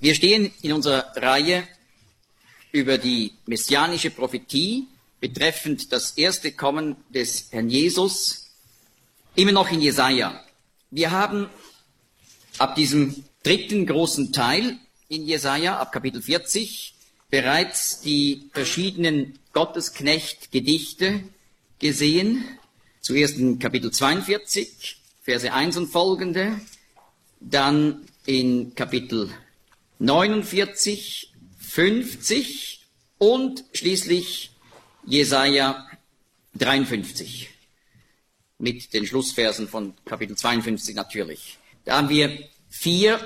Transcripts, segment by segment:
Wir stehen in unserer Reihe über die messianische Prophetie betreffend das erste Kommen des Herrn Jesus, immer noch in Jesaja. Wir haben ab diesem dritten großen Teil in Jesaja, ab Kapitel 40, bereits die verschiedenen Gottesknecht-Gedichte gesehen. Zuerst in Kapitel 42, Verse 1 und folgende, dann in Kapitel 49, 50 und schließlich Jesaja 53 mit den Schlussversen von Kapitel 52 natürlich. Da haben wir 4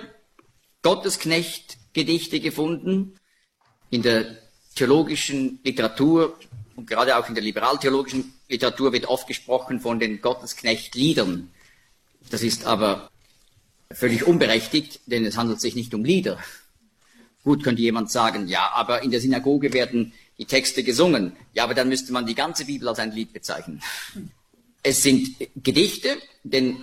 Gottesknecht-Gedichte gefunden. In der theologischen Literatur und gerade auch in der liberaltheologischen Literatur wird oft gesprochen von den Gottesknecht-Liedern. Das ist aber völlig unberechtigt, denn es handelt sich nicht um Lieder. Gut, könnte jemand sagen, ja, aber in der Synagoge werden die Texte gesungen. Ja, aber dann müsste man die ganze Bibel als ein Lied bezeichnen. Es sind Gedichte, denn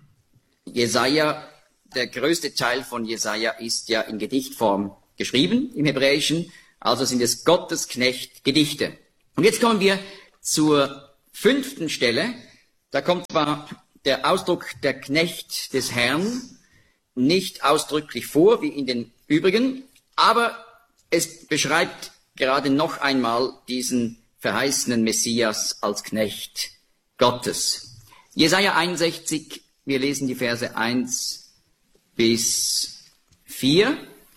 Jesaja, der größte Teil von Jesaja ist ja in Gedichtform geschrieben im Hebräischen, also sind es Gottesknecht-Gedichte. Und jetzt kommen wir zur 5. Stelle. Da kommt zwar der Ausdruck der Knecht des Herrn nicht ausdrücklich vor, wie in den übrigen, aber es beschreibt gerade noch einmal diesen verheißenen Messias als Knecht Gottes. Jesaja 61, wir lesen die Verse 1 bis 4.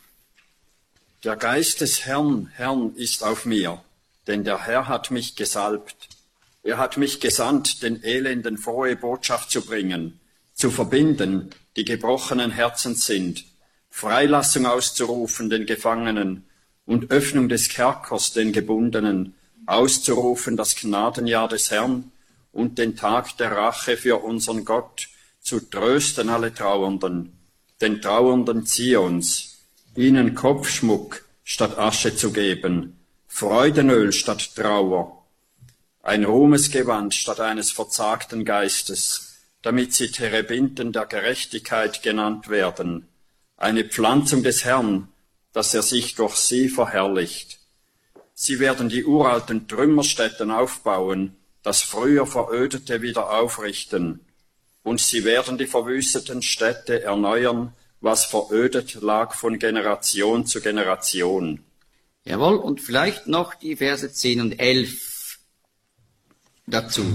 Der Geist des Herrn ist auf mir, denn der Herr hat mich gesalbt. Er hat mich gesandt, den Elenden frohe Botschaft zu bringen, zu verbinden, die gebrochenen Herzens sind, Freilassung auszurufen den Gefangenen und Öffnung des Kerkers den Gebundenen, auszurufen das Gnadenjahr des Herrn und den Tag der Rache für unseren Gott, zu trösten alle Trauernden, den Trauernden Zions, ihnen Kopfschmuck statt Asche zu geben, Freudenöl statt Trauer, ein Ruhmesgewand statt eines verzagten Geistes, damit sie Terebinten der Gerechtigkeit genannt werden, eine Pflanzung des Herrn, dass er sich durch sie verherrlicht. Sie werden die uralten Trümmerstätten aufbauen, das früher Verödete wieder aufrichten, und sie werden die verwüsteten Städte erneuern, was verödet lag von Generation zu Generation. Jawohl, und vielleicht noch die Verse 10 und 11 dazu.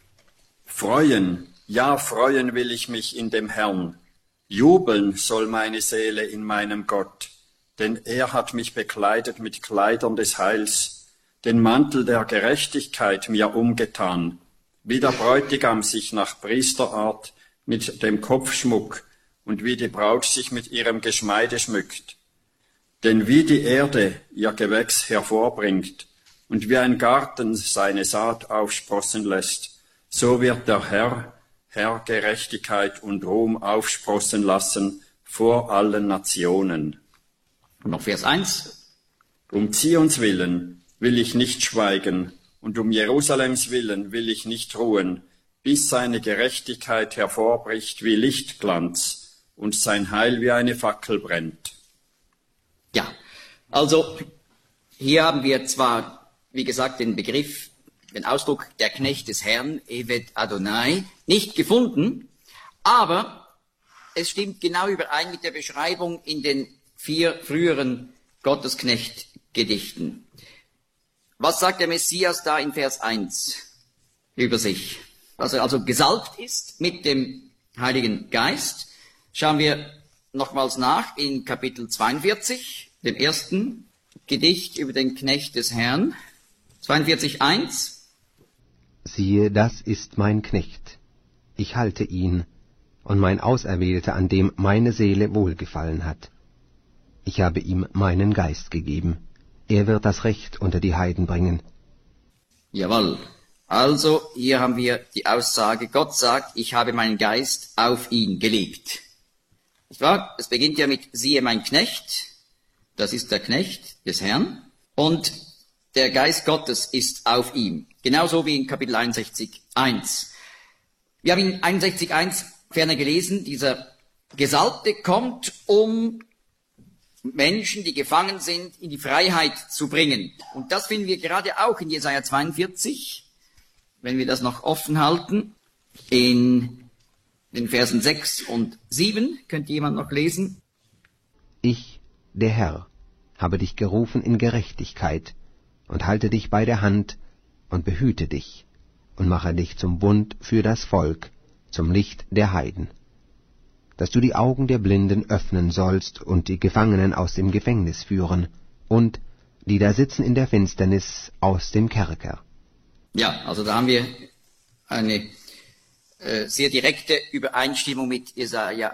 Freuen, ja, freuen will ich mich in dem Herrn. Jubeln soll meine Seele in meinem Gott, denn er hat mich bekleidet mit Kleidern des Heils, den Mantel der Gerechtigkeit mir umgetan, wie der Bräutigam sich nach Priesterart mit dem Kopfschmuck und wie die Braut sich mit ihrem Geschmeide schmückt. Denn wie die Erde ihr Gewächs hervorbringt und wie ein Garten seine Saat aufsprossen lässt, so wird der Herr Gerechtigkeit und Ruhm aufsprossen lassen vor allen Nationen. Und noch Vers 1. Um Zions willen will ich nicht schweigen, und um Jerusalems willen will ich nicht ruhen, bis seine Gerechtigkeit hervorbricht wie Lichtglanz und sein Heil wie eine Fackel brennt. Ja, also hier haben wir zwar, wie gesagt, den Begriff, den Ausdruck der Knecht des Herrn, Evet Adonai, nicht gefunden, aber es stimmt genau überein mit der Beschreibung in den 4 früheren Gottesknecht-Gedichten. Was sagt der Messias da in Vers 1 über sich? Dass er also gesalbt ist mit dem Heiligen Geist. Schauen wir nochmals nach in Kapitel 42, dem ersten Gedicht über den Knecht des Herrn. 42,1. Siehe, das ist mein Knecht. Ich halte ihn, und mein Auserwählter, an dem meine Seele wohlgefallen hat. Ich habe ihm meinen Geist gegeben. Er wird das Recht unter die Heiden bringen. Jawohl. Also, hier haben wir die Aussage, Gott sagt, ich habe meinen Geist auf ihn gelegt. Nicht wahr? Es beginnt ja mit, siehe mein Knecht, das ist der Knecht des Herrn, und der Geist Gottes ist auf ihm. Genauso wie in Kapitel 61,1. Wir haben in 61,1 ferner gelesen, dieser Gesalbte kommt, um Menschen, die gefangen sind, in die Freiheit zu bringen. Und das finden wir gerade auch in Jesaja 42, wenn wir das noch offen halten, in den Versen 6 und 7. Könnte jemand noch lesen? Ich, der Herr, habe dich gerufen in Gerechtigkeit und halte dich bei der Hand und behüte dich und mache dich zum Bund für das Volk, zum Licht der Heiden, dass du die Augen der Blinden öffnen sollst und die Gefangenen aus dem Gefängnis führen und die da sitzen in der Finsternis aus dem Kerker. Ja, also da haben wir eine sehr direkte Übereinstimmung mit Jesaja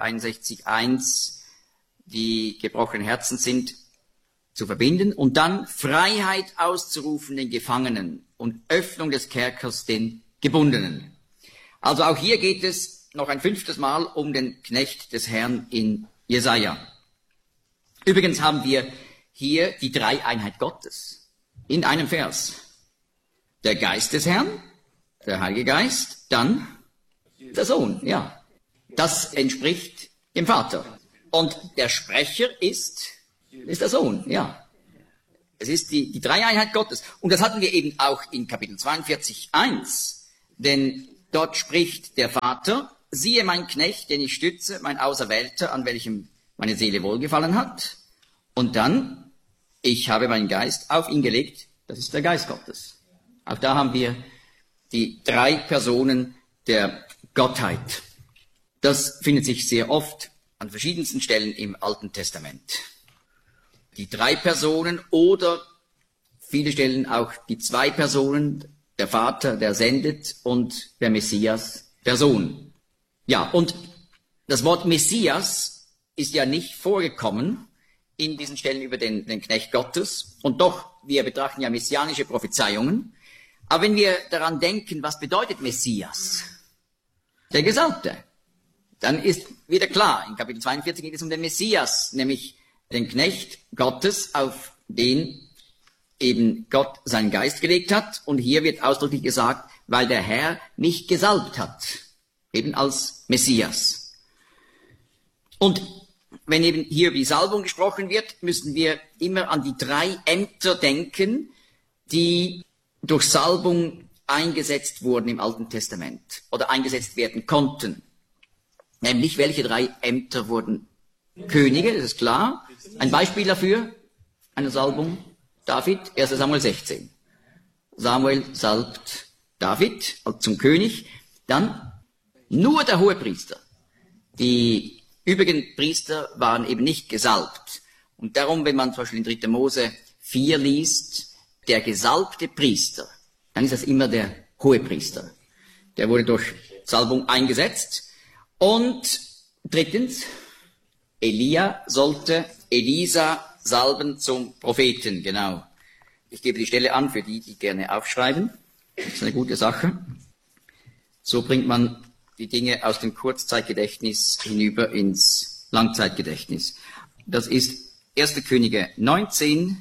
61,1, die gebrochenen Herzen sind, zu verbinden und dann Freiheit auszurufen den Gefangenen und Öffnung des Kerkers den Gebundenen. Also auch hier geht es noch ein 5. Mal um den Knecht des Herrn in Jesaja. Übrigens haben wir hier die Dreieinheit Gottes in einem Vers. Der Geist des Herrn, der Heilige Geist, dann der Sohn, ja. Das entspricht dem Vater. Und der Sprecher ist der Sohn, ja. Es ist die Dreieinheit Gottes. Und das hatten wir eben auch in Kapitel 42,1. Denn dort spricht der Vater: Siehe mein Knecht, den ich stütze, mein Auserwählter, an welchem meine Seele wohlgefallen hat. Und dann: Ich habe meinen Geist auf ihn gelegt. Das ist der Geist Gottes. Auch da haben wir die 3 Personen der Gottheit. Das findet sich sehr oft an verschiedensten Stellen im Alten Testament. Die 3 Personen oder viele Stellen auch die 2 Personen, der Vater, der sendet, und der Messias, der Sohn. Ja, und das Wort Messias ist ja nicht vorgekommen in diesen Stellen über den Knecht Gottes. Und doch, wir betrachten ja messianische Prophezeiungen. Aber wenn wir daran denken, was bedeutet Messias? Der Gesalbte. Dann ist wieder klar, in Kapitel 42 geht es um den Messias, nämlich den Knecht Gottes, auf den eben Gott seinen Geist gelegt hat. Und hier wird ausdrücklich gesagt, weil der Herr mich gesalbt hat, eben als Messias. Und wenn eben hier über die Salbung gesprochen wird, müssen wir immer an die 3 Ämter denken, die durch Salbung eingesetzt wurden im Alten Testament oder eingesetzt werden konnten. Nämlich, welche 3 Ämter wurden Könige, das ist klar. Ein Beispiel dafür, eine Salbung, David, 1. Samuel 16. Samuel salbt David zum König. Dann nur der Hohepriester. Die übrigen Priester waren eben nicht gesalbt. Und darum, wenn man zum Beispiel in 3. Mose 4 liest, der gesalbte Priester, dann ist das immer der Hohepriester. Der wurde durch Salbung eingesetzt. Und 3. Elia sollte Elisa salben zum Propheten, genau. Ich gebe die Stelle an für die gerne aufschreiben. Das ist eine gute Sache. So bringt man die Dinge aus dem Kurzzeitgedächtnis hinüber ins Langzeitgedächtnis. Das ist 1. Könige 19,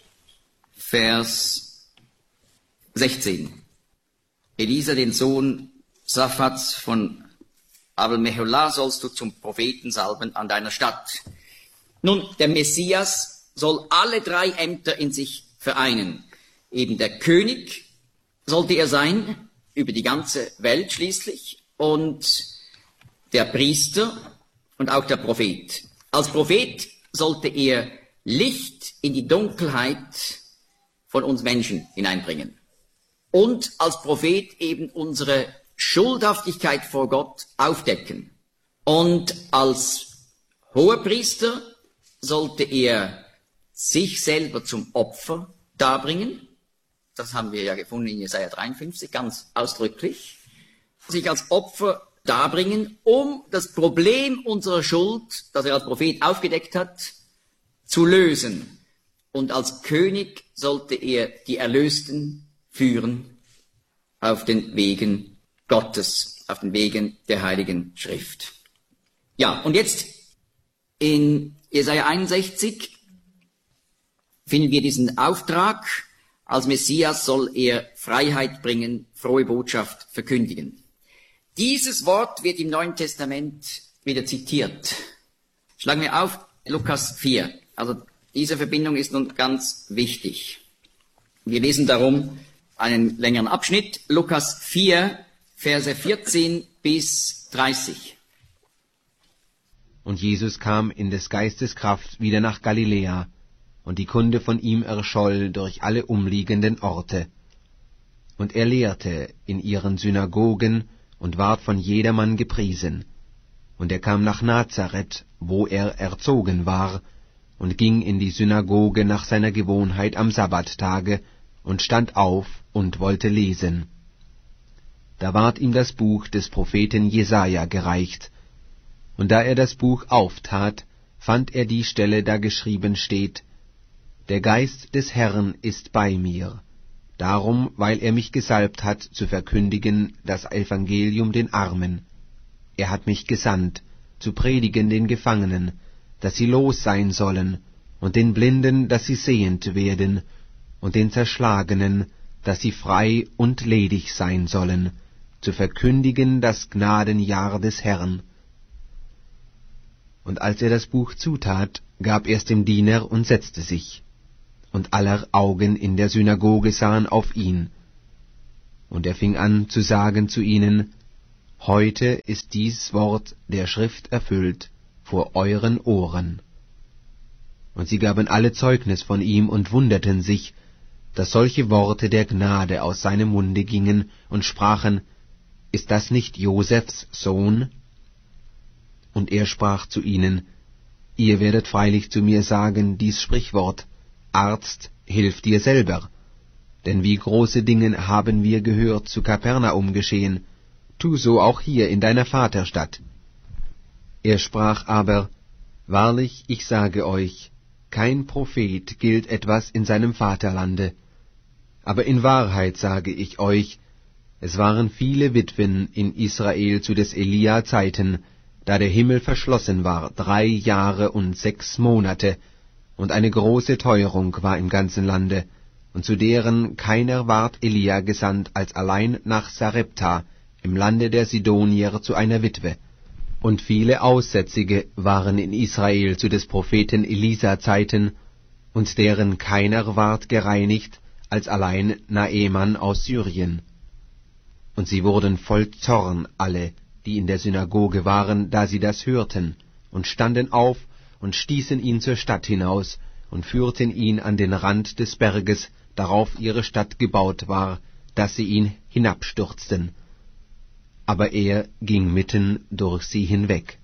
Vers 16. Elisa, den Sohn Saphats von Abel-Meholah, sollst du zum Propheten salben an deiner Stadt. Nun, der Messias soll alle 3 Ämter in sich vereinen. Eben der König sollte er sein, über die ganze Welt schließlich, und der Priester und auch der Prophet. Als Prophet sollte er Licht in die Dunkelheit von uns Menschen hineinbringen. Und als Prophet eben unsere Schuldhaftigkeit vor Gott aufdecken. Und als Hohepriester sollte er sich selber zum Opfer darbringen. Das haben wir ja gefunden in Jesaja 53 ganz ausdrücklich. Sich als Opfer darbringen, um das Problem unserer Schuld, das er als Prophet aufgedeckt hat, zu lösen. Und als König sollte er die Erlösten führen auf den Wegen Gottes, auf den Wegen der Heiligen Schrift. Ja, und jetzt in Jesaja 61 finden wir diesen Auftrag: Als Messias soll er Freiheit bringen, frohe Botschaft verkündigen. Dieses Wort wird im Neuen Testament wieder zitiert. Schlagen wir auf Lukas 4, Also diese Verbindung ist nun ganz wichtig. Wir lesen darum einen längeren Abschnitt, Lukas 4, Verse 14 bis 30. Und Jesus kam in des Geistes Kraft wieder nach Galiläa, und die Kunde von ihm erscholl durch alle umliegenden Orte. Und er lehrte in ihren Synagogen und ward von jedermann gepriesen. Und er kam nach Nazareth, wo er erzogen war, und ging in die Synagoge nach seiner Gewohnheit am Sabbattage und stand auf und wollte lesen. Da ward ihm das Buch des Propheten Jesaja gereicht, und da er das Buch auftat, fand er die Stelle, da geschrieben steht: Der Geist des Herrn ist bei mir, darum, weil er mich gesalbt hat, zu verkündigen das Evangelium den Armen. Er hat mich gesandt, zu predigen den Gefangenen, dass sie los sein sollen, und den Blinden, dass sie sehend werden, und den Zerschlagenen, dass sie frei und ledig sein sollen, zu verkündigen das Gnadenjahr des Herrn. Und als er das Buch zutat, gab er's dem Diener und setzte sich. Und aller Augen in der Synagoge sahen auf ihn. Und er fing an zu sagen zu ihnen: Heute ist dies Wort der Schrift erfüllt vor euren Ohren. Und sie gaben alle Zeugnis von ihm und wunderten sich, dass solche Worte der Gnade aus seinem Munde gingen, und sprachen: Ist das nicht Josefs Sohn? Und er sprach zu ihnen: Ihr werdet freilich zu mir sagen, dies Sprichwort: Arzt, hilf dir selber. Denn wie große Dinge haben wir gehört zu Kapernaum geschehen, tu so auch hier in deiner Vaterstadt. Er sprach aber: Wahrlich, ich sage euch, kein Prophet gilt etwas in seinem Vaterlande. Aber in Wahrheit sage ich euch, es waren viele Witwen in Israel zu des Elia Zeiten, da der Himmel verschlossen war 3 Jahre und 6 Monate, und eine große Teuerung war im ganzen Lande, und zu deren keiner ward Elia gesandt, als allein nach Sarepta, im Lande der Sidonier, zu einer Witwe. Und viele Aussätzige waren in Israel zu des Propheten Elisa Zeiten, und deren keiner ward gereinigt, als allein Naeman aus Syrien. Und sie wurden voll Zorn alle, die in der Synagoge waren, da sie das hörten, und standen auf und stießen ihn zur Stadt hinaus und führten ihn an den Rand des Berges, darauf ihre Stadt gebaut war, dass sie ihn hinabstürzten. Aber er ging mitten durch sie hinweg.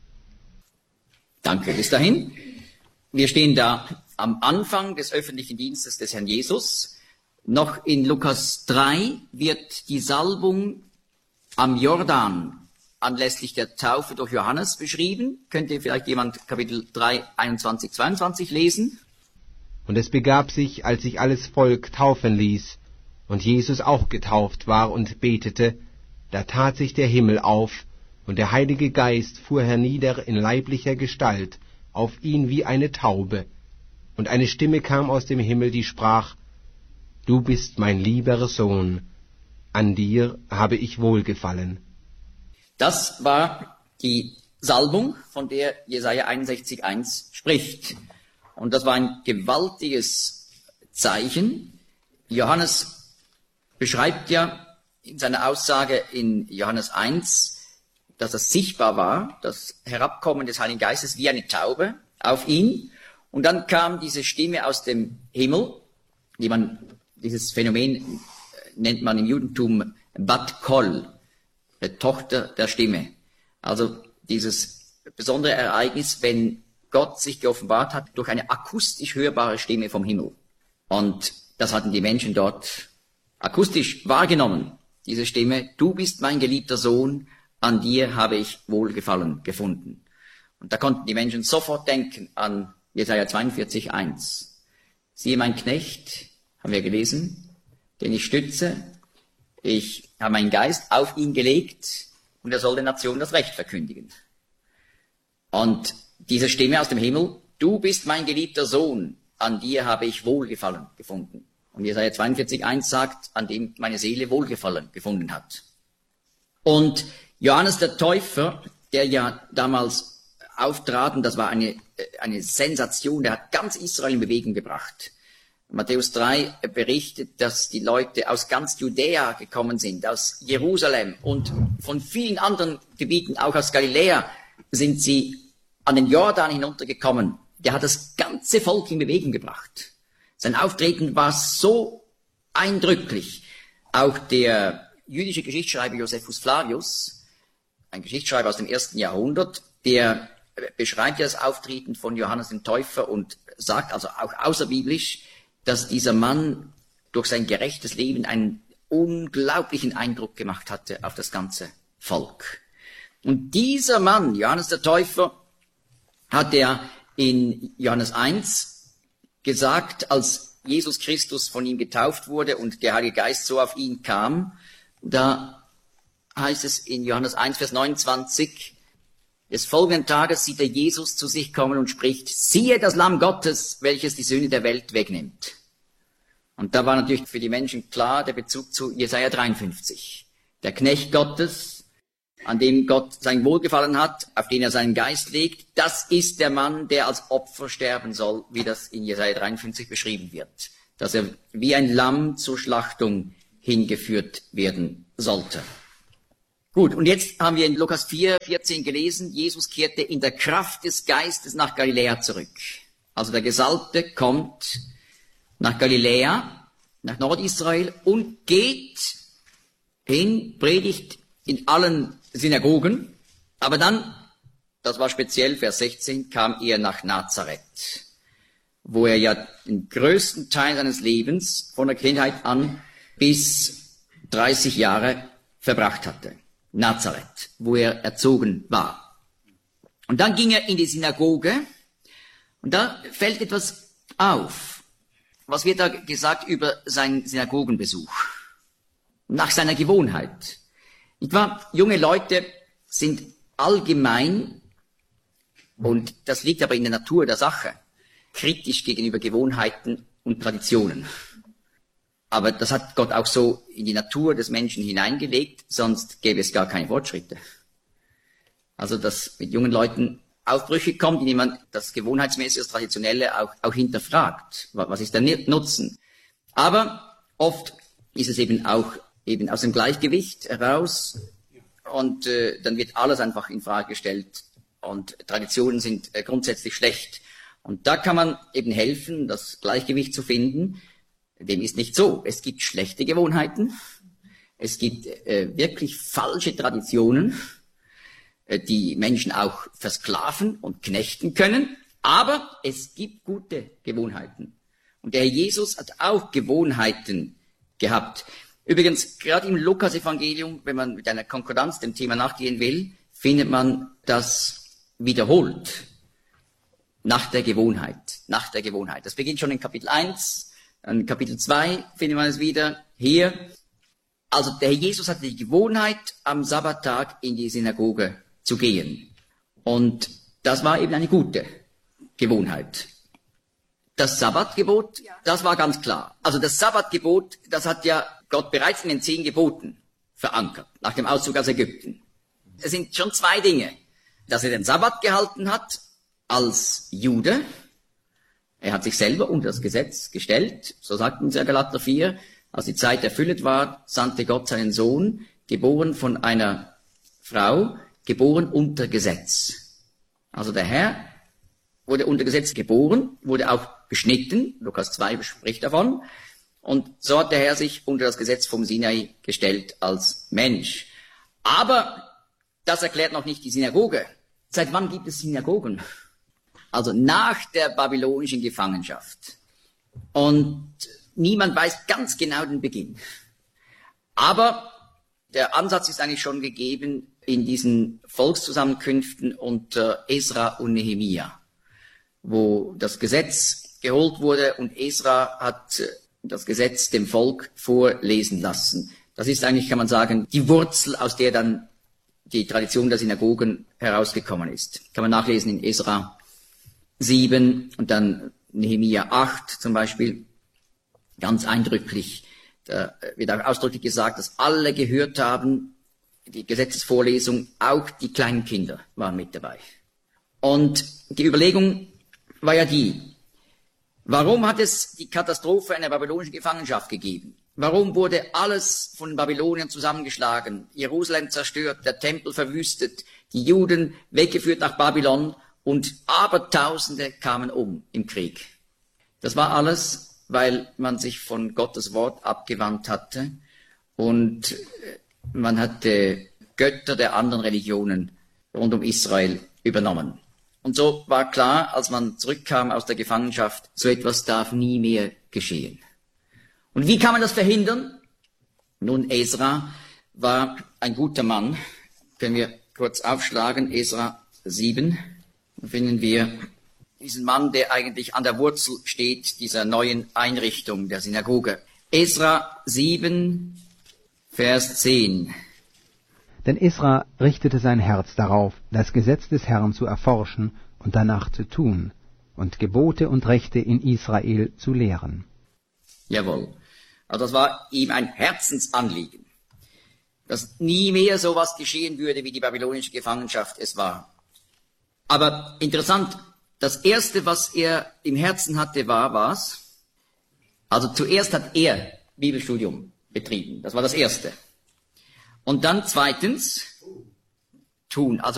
Danke, bis dahin. Wir stehen da am Anfang des öffentlichen Dienstes des Herrn Jesus. Noch in Lukas 3 wird die Salbung am Jordan anlässlich der Taufe durch Johannes beschrieben. Könnte vielleicht jemand Kapitel 3, 21, 22 lesen? Und es begab sich, als sich alles Volk taufen ließ, und Jesus auch getauft war und betete, da tat sich der Himmel auf, und der Heilige Geist fuhr hernieder in leiblicher Gestalt auf ihn wie eine Taube. Und eine Stimme kam aus dem Himmel, die sprach: Du bist mein lieber Sohn, an dir habe ich Wohlgefallen. Das war die Salbung, von der Jesaja 61,1 spricht. Und das war ein gewaltiges Zeichen. Johannes beschreibt ja in seiner Aussage in Johannes 1, dass das sichtbar war, das Herabkommen des Heiligen Geistes wie eine Taube auf ihn. Und dann kam diese Stimme aus dem Himmel, dieses Phänomen nennt man im Judentum Bat Kol, Tochter der Stimme. Also dieses besondere Ereignis, wenn Gott sich geoffenbart hat durch eine akustisch hörbare Stimme vom Himmel. Und das hatten die Menschen dort akustisch wahrgenommen, diese Stimme: Du bist mein geliebter Sohn, an dir habe ich Wohlgefallen gefunden. Und da konnten die Menschen sofort denken an Jesaja 42,1. Siehe mein Knecht, haben wir gelesen, den ich stütze. Ich habe meinen Geist auf ihn gelegt und er soll den Nationen das Recht verkündigen. Und diese Stimme aus dem Himmel: Du bist mein geliebter Sohn, an dir habe ich Wohlgefallen gefunden. Und Jesaja 42,1 sagt, an dem meine Seele Wohlgefallen gefunden hat. Und Johannes der Täufer, der ja damals auftraten, das war eine Sensation, der hat ganz Israel in Bewegung gebracht. Matthäus 3 berichtet, dass die Leute aus ganz Judäa gekommen sind, aus Jerusalem und von vielen anderen Gebieten, auch aus Galiläa, sind sie an den Jordan hinuntergekommen. Der hat das ganze Volk in Bewegung gebracht. Sein Auftreten war so eindrücklich. Auch der jüdische Geschichtsschreiber Josephus Flavius, ein Geschichtsschreiber aus dem 1. Jahrhundert, der beschreibt ja das Auftreten von Johannes dem Täufer und sagt also auch außerbiblisch, dass dieser Mann durch sein gerechtes Leben einen unglaublichen Eindruck gemacht hatte auf das ganze Volk. Und dieser Mann, Johannes der Täufer, hat er in Johannes 1 gesagt, als Jesus Christus von ihm getauft wurde und der Heilige Geist so auf ihn kam, da heißt es in Johannes 1, Vers 29, des folgenden Tages sieht er Jesus zu sich kommen und spricht, siehe das Lamm Gottes, welches die Sünde der Welt wegnimmt. Und da war natürlich für die Menschen klar der Bezug zu Jesaja 53. Der Knecht Gottes, an dem Gott sein Wohlgefallen hat, auf den er seinen Geist legt, das ist der Mann, der als Opfer sterben soll, wie das in Jesaja 53 beschrieben wird. Dass er wie ein Lamm zur Schlachtung hingeführt werden sollte. Gut, und jetzt haben wir in Lukas 4, 14 gelesen, Jesus kehrte in der Kraft des Geistes nach Galiläa zurück. Also der Gesalbte kommt nach Galiläa, nach Nordisrael und geht hin, predigt in allen Synagogen. Aber dann, das war speziell Vers 16, kam er nach Nazareth, wo er ja den größten Teil seines Lebens von der Kindheit an bis 30 Jahre verbracht hatte. Nazareth, wo er erzogen war. Und dann ging er in die Synagoge und da fällt etwas auf. Was wird da gesagt über seinen Synagogenbesuch? Nach seiner Gewohnheit. Nicht wahr? Junge Leute sind allgemein, und das liegt aber in der Natur der Sache, kritisch gegenüber Gewohnheiten und Traditionen. Aber das hat Gott auch so in die Natur des Menschen hineingelegt, sonst gäbe es gar keine Fortschritte. Also, dass mit jungen Leuten Aufbrüche kommt, indem man das Gewohnheitsmäßige, das Traditionelle auch hinterfragt. Was ist der Nutzen? Aber oft ist es eben auch aus dem Gleichgewicht heraus und dann wird alles einfach in Frage gestellt und Traditionen sind grundsätzlich schlecht. Und da kann man eben helfen, das Gleichgewicht zu finden. Dem ist nicht so. Es gibt schlechte Gewohnheiten, es gibt wirklich falsche Traditionen, die Menschen auch versklaven und knechten können, aber es gibt gute Gewohnheiten. Und der Herr Jesus hat auch Gewohnheiten gehabt. Übrigens, gerade im Lukas-Evangelium, wenn man mit einer Konkordanz dem Thema nachgehen will, findet man das wiederholt. Nach der Gewohnheit. Das beginnt schon in Kapitel 1, dann Kapitel 2 findet man es wieder hier. Also der Herr Jesus hatte die Gewohnheit, am Sabbattag in die Synagoge zu gehen. Und das war eben eine gute Gewohnheit. Das Sabbatgebot, das war ganz klar. Also das Sabbatgebot, das hat ja Gott bereits in den 10 Geboten verankert, nach dem Auszug aus Ägypten. Es sind schon 2 Dinge. Dass er den Sabbat gehalten hat als Jude. Er hat sich selber unter das Gesetz gestellt, so sagt uns ja Galater 4, als die Zeit erfüllt war, sandte Gott seinen Sohn, geboren von einer Frau, geboren unter Gesetz. Also der Herr wurde unter Gesetz geboren, wurde auch beschnitten, Lukas 2 spricht davon, und so hat der Herr sich unter das Gesetz vom Sinai gestellt als Mensch. Aber das erklärt noch nicht die Synagoge. Seit wann gibt es Synagogen? Also nach der babylonischen Gefangenschaft. Und niemand weiß ganz genau den Beginn. Aber der Ansatz ist eigentlich schon gegeben in diesen Volkszusammenkünften unter Esra und Nehemia, wo das Gesetz geholt wurde und Esra hat das Gesetz dem Volk vorlesen lassen. Das ist eigentlich, kann man sagen, die Wurzel, aus der dann die Tradition der Synagogen herausgekommen ist. Kann man nachlesen in Esra 7 und dann Nehemia 8 zum Beispiel. Ganz eindrücklich. Da wird auch ausdrücklich gesagt, dass alle gehört haben, die Gesetzesvorlesung, auch die kleinen Kinder waren mit dabei. Und die Überlegung war ja die, warum hat es die Katastrophe einer babylonischen Gefangenschaft gegeben? Warum wurde alles von den Babyloniern zusammengeschlagen, Jerusalem zerstört, der Tempel verwüstet, die Juden weggeführt nach Babylon und Abertausende kamen um im Krieg? Das war alles, weil man sich von Gottes Wort abgewandt hatte und man hatte Götter der anderen Religionen rund um Israel übernommen. Und so war klar, als man zurückkam aus der Gefangenschaft, so etwas darf nie mehr geschehen. Und wie kann man das verhindern? Nun, Esra war ein guter Mann. Können wir kurz aufschlagen, Esra 7. Da finden wir diesen Mann, der eigentlich an der Wurzel steht, dieser neuen Einrichtung der Synagoge. Esra 7, Vers 10. Denn Esra richtete sein Herz darauf, das Gesetz des Herrn zu erforschen und danach zu tun und Gebote und Rechte in Israel zu lehren. Jawohl. Also das war ihm ein Herzensanliegen, dass nie mehr sowas geschehen würde, wie die babylonische Gefangenschaft es war. Aber interessant, das Erste, was er im Herzen hatte, war was? Also zuerst hat er Bibelstudium betrieben. Das war das Erste. Und dann zweitens, tun. Also